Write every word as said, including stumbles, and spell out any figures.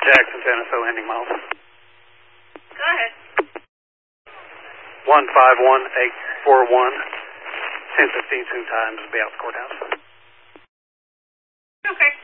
Jackson, Tennessee, landing miles. Go ahead. one five one eight four one, ten fifteen two times, be out the courthouse. Okay.